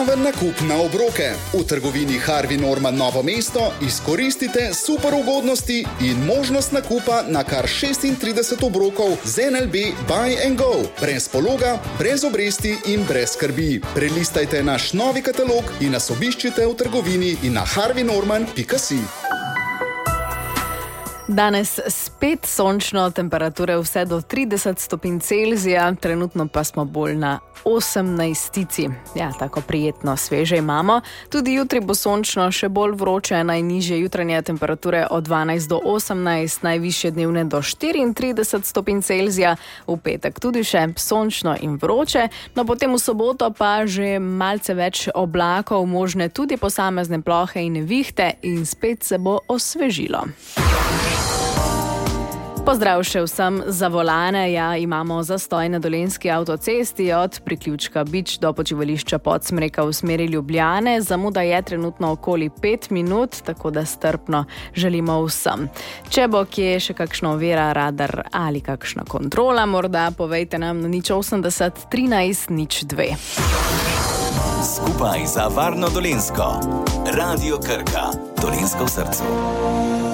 Enostaven nakup na obroke. V trgovini Harvey Norman Novo mesto izkoristite super ugodnosti in možnost nakupa na kar 36 obrokov z NLB Buy and Go. Brez pologa, brez obresti in brez skrbi. Prelistajte naš novi katalog in nas obiščite v trgovini in na harveynorman.si. Danes spet sončno, temperature vse do 30 stopinj Celzija, trenutno pa smo bolj na 18. Ja, tako prijetno sveže imamo. Tudi jutri bo sončno, še bolj vroče, najnižje jutranje temperature od 12 do 18, najvišje dnevne do 34 stopinj Celzija, v petek tudi še sončno in vroče, no potem v soboto pa že malce več oblakov, možne tudi posamezne plohe in nevihte in spet se bo osvežilo. Pozdrav še vsem za volane. Ja, imamo zastoj na Dolenjski avtocesti od priključka Bič do počivališča Podsmreka v smeri Ljubljane. Zamuda je trenutno okoli 5 minut, tako da strpno želimo vsem. Če bo kje še kakšna ovira, radar ali kakšna kontrola, morda povejte nam na 080 13 02. Skupaj za varno Dolenjsko. Radio Krka. Dolenjsko v srcu.